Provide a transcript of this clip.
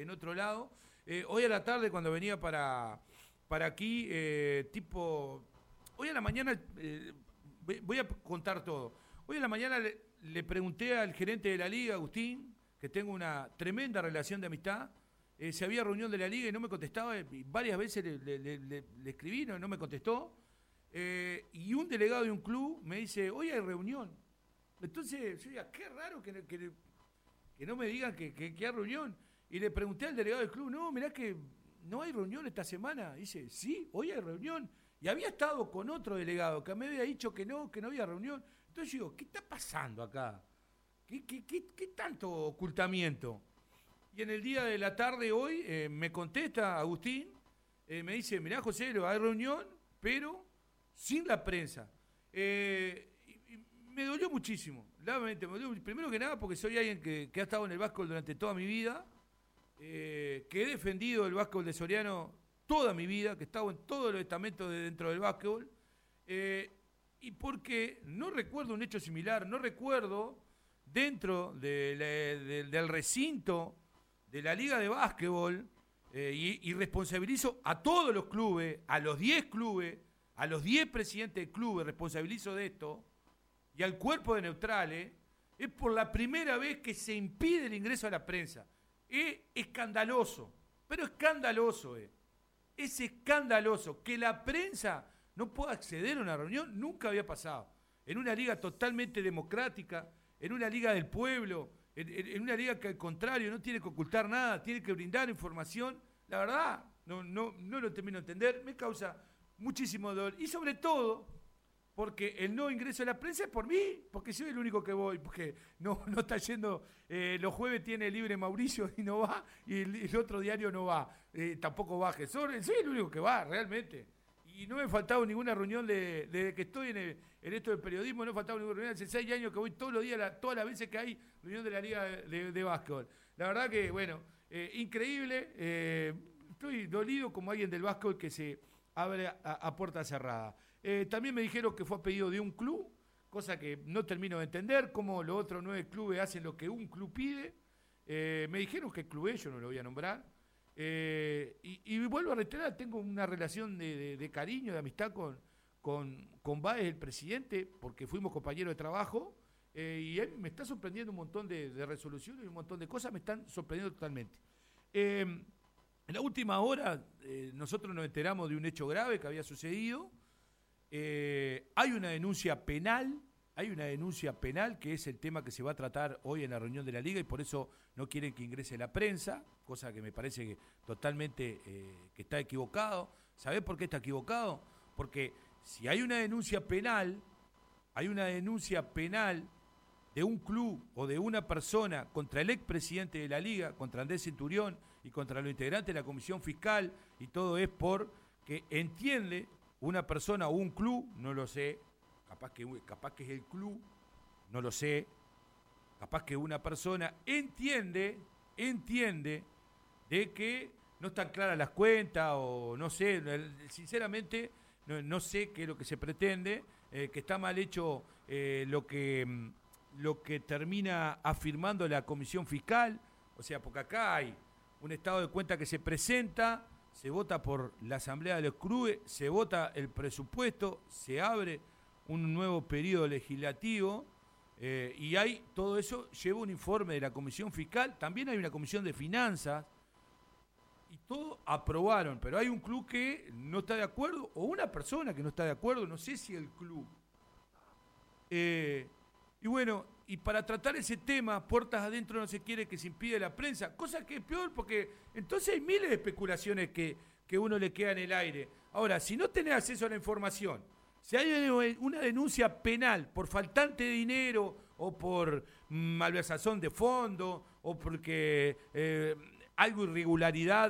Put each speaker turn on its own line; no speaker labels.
en otro lado. Hoy a la tarde, cuando venía para aquí, hoy a la mañana, voy a contar todo. Hoy a la mañana le pregunté al gerente de la Liga, Agustín, que tengo una tremenda relación de amistad, si había reunión de la Liga y no me contestaba, y varias veces le escribí, no me contestó, y un delegado de un club me dice, hoy hay reunión. Entonces, yo digo, qué raro que no me digan que hay reunión. Y le pregunté al delegado del club, no, mirá que no hay reunión esta semana. Dice, sí, hoy hay reunión. Y había estado con otro delegado que me había dicho que no había reunión. Entonces yo digo, ¿qué está pasando acá? ¿Qué tanto ocultamiento? Y en el día de la tarde hoy me contesta Agustín, me dice, mirá José, hay reunión, pero sin la prensa. Me dolió muchísimo, realmente me dolió. Primero que nada porque soy alguien que ha estado en el básquetbol durante toda mi vida, que he defendido el básquetbol de Soriano toda mi vida, que he estado en todos los estamentos de dentro del básquetbol, y porque no recuerdo un hecho similar, no recuerdo dentro del recinto de la Liga de Básquetbol, y responsabilizo a todos los clubes, a los 10 clubes, a los 10 presidentes de clubes, responsabilizo de esto, y al cuerpo de neutrales, es por la primera vez que se impide el ingreso a la prensa. Es escandaloso, pero escandaloso es. Es escandaloso que la prensa no pueda acceder a una reunión, nunca había pasado. En una liga totalmente democrática, en una liga del pueblo, en una liga que al contrario no tiene que ocultar nada, tiene que brindar información. La verdad, no lo termino de entender, me causa muchísimo dolor. Y sobre todo, porque el no ingreso a la prensa es por mí, porque soy el único que voy, porque no está yendo, los jueves tiene libre Mauricio y no va, y el otro diario no va, tampoco va Jesús, soy el único que va, realmente. Y no me he faltado ninguna reunión desde que estoy en esto del periodismo, no he faltado ninguna reunión, hace 6 años que voy todos los días, todas las veces que hay reunión de la Liga de Básquetbol. La verdad que, bueno, increíble, estoy dolido como alguien del básquetbol que se abre a puerta cerrada. También me dijeron que fue a pedido de un club, cosa que no termino de entender, cómo los otros 9 clubes hacen lo que un club pide. Me dijeron que el club yo no lo voy a nombrar. Y vuelvo a reiterar, tengo una relación de cariño, de amistad con Báez, el presidente, porque fuimos compañeros de trabajo, y él me está sorprendiendo un montón de resoluciones y un montón de cosas, me están sorprendiendo totalmente. En la última hora nosotros nos enteramos de un hecho grave que había sucedido. Hay una denuncia penal que es el tema que se va a tratar hoy en la reunión de la Liga y por eso no quieren que ingrese la prensa, cosa que me parece que totalmente que está equivocado. ¿Sabés por qué está equivocado? Porque si hay una denuncia penal de un club o de una persona contra el expresidente de la Liga, contra Andrés Centurión y contra los integrantes de la Comisión Fiscal, y todo es porque entiende una persona o un club, no lo sé, capaz que es el club, no lo sé, capaz que una persona entiende de que no están claras las cuentas o no sé, sinceramente no sé qué es lo que se pretende, que está mal hecho lo que termina afirmando la Comisión Fiscal, o sea, porque acá hay un estado de cuenta que se presenta, se vota por la Asamblea de los Clubes, se vota el presupuesto, se abre un nuevo periodo legislativo y hay todo eso, lleva un informe de la Comisión Fiscal, también hay una Comisión de Finanzas y todo aprobaron, pero hay un club que no está de acuerdo o una persona que no está de acuerdo, no sé si el club. Y bueno, y para tratar ese tema, puertas adentro no se quiere que se impide la prensa, cosa que es peor porque entonces hay miles de especulaciones que uno le queda en el aire. Ahora, si no tenés acceso a la información, si hay una denuncia penal por faltante de dinero o por malversación de fondos o porque algo irregularidad